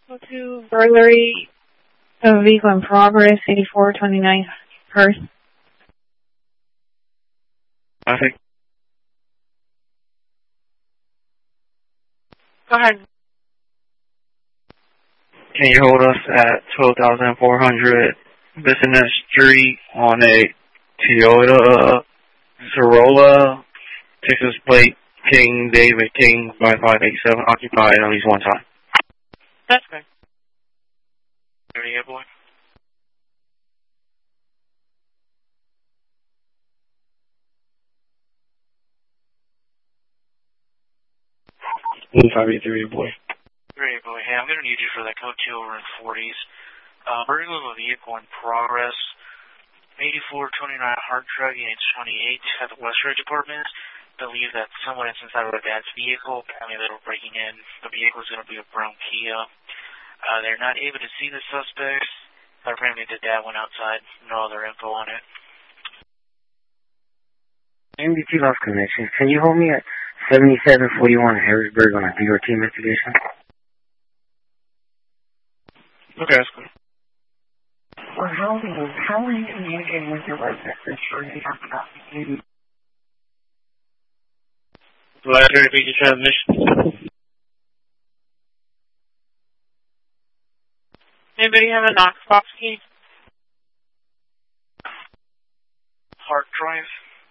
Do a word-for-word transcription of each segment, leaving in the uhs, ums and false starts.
Go to burglary of vehicle in progress, eighty-four twenty-nine Hearst. I think. Go ahead. Can you hold us at twelve thousand four hundred Business Street on a Toyota Corolla, Texas plate, King David King five five eight seven, occupied at least one time? That's good. Ready, boy? five eight three, boy. Great, boy. Hey, I'm going to need you for that code two over in forties. Uh, burglary of a vehicle in progress. eighty-four twenty-nine Hard Drug, Unit twenty-eight at the Westridge Apartments. Believe that someone is inside of a dad's vehicle. Apparently they were breaking in. The vehicle is going to be a brown Kia. Uh, they're not able to see the suspects. But apparently the dad went outside. No other info on it. M D T lost connection. Can you hold me at seventy-seven forty-one Harrisburg on a D R T investigation? Okay, that's good. Well, how, how are you communicating with your wife after sure you have about maybe? Last repeat your transmission. Anybody have a Knox box key? Hard drive.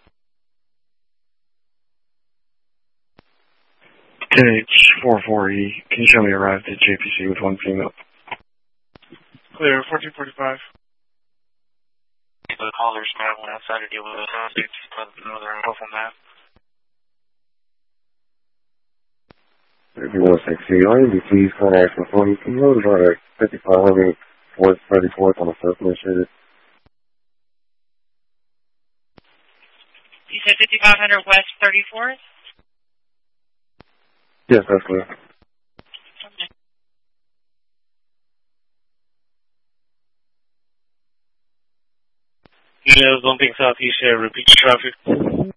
T H four forty, can you show me arrived at J P C with one female? Clear, fourteen forty-five. The caller's dad went outside to deal with the suspects. Let them know their info from that. one sixty, I need to please call National Phone. Can you hold about a fifty-five hundred West thirty-fourth on the Circle Street? You said fifty-five hundred West thirty-fourth? Yes, that's clear. Okay. Yeah, one thing southeast here, repeat your traffic.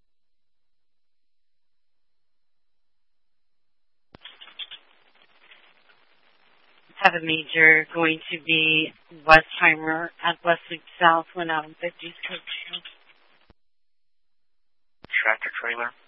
Have a major going to be Westheimer at Westlake South, went out on fifty. Tractor trailer.